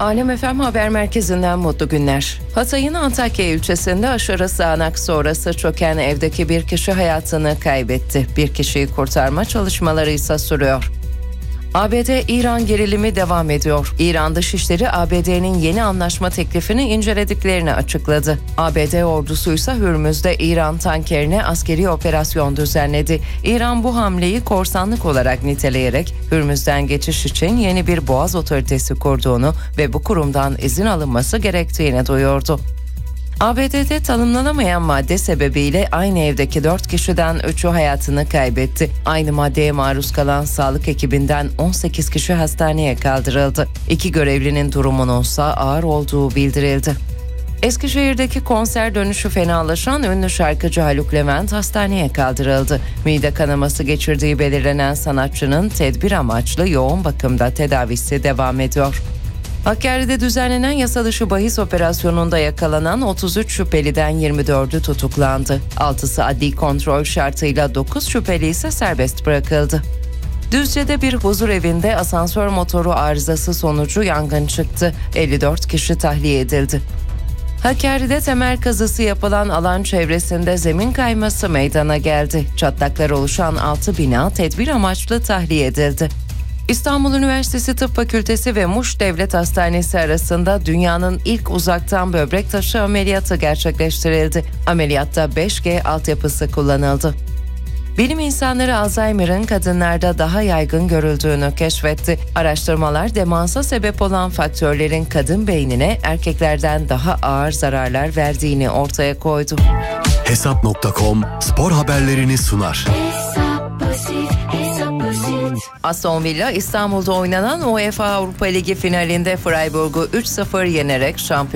Alem FM Haber Merkezi'nden mutlu günler. Hatay'ın Antakya ilçesinde aşırı sağanak sonrası çöken evdeki bir kişi hayatını kaybetti. Bir kişiyi kurtarma çalışmaları ise sürüyor. ABD-İran gerilimi devam ediyor. İran Dışişleri ABD'nin yeni anlaşma teklifini incelediklerini açıkladı. ABD ordusu ise Hürmüz'de İran tankerine askeri operasyon düzenledi. İran bu hamleyi korsanlık olarak niteleyerek Hürmüz'den geçiş için yeni bir boğaz otoritesi kurduğunu ve bu kurumdan izin alınması gerektiğini duyurdu. ABD'de tanımlanamayan madde sebebiyle aynı evdeki 4 kişiden 3'ü hayatını kaybetti. Aynı maddeye maruz kalan sağlık ekibinden 18 kişi hastaneye kaldırıldı. 2 görevlinin durumununsa ağır olduğu bildirildi. Eskişehir'deki konser dönüşü fenalaşan ünlü şarkıcı Haluk Levent hastaneye kaldırıldı. Mide kanaması geçirdiği belirlenen sanatçının tedbir amaçlı yoğun bakımda tedavisi devam ediyor. Hakkari'de düzenlenen yasadışı bahis operasyonunda yakalanan 33 şüpheliden 24'ü tutuklandı. 6'sı adli kontrol şartıyla 9 şüpheli ise serbest bırakıldı. Düzce'de bir huzur evinde asansör motoru arızası sonucu yangın çıktı. 54 kişi tahliye edildi. Hakkari'de temel kazısı yapılan alan çevresinde zemin kayması meydana geldi. Çatlaklar oluşan 6 bina tedbir amaçlı tahliye edildi. İstanbul Üniversitesi Tıp Fakültesi ve Muş Devlet Hastanesi arasında dünyanın ilk uzaktan böbrek taşı ameliyatı gerçekleştirildi. Ameliyatta 5G altyapısı kullanıldı. Bilim insanları Alzheimer'ın kadınlarda daha yaygın görüldüğünü keşfetti. Araştırmalar demansa sebep olan faktörlerin kadın beynine erkeklerden daha ağır zararlar verdiğini ortaya koydu. Hesap.com spor haberlerini sunar. Aston Villa İstanbul'da oynanan UEFA Avrupa Ligi finalinde Freiburg'u 3-0 yenerek şampiyon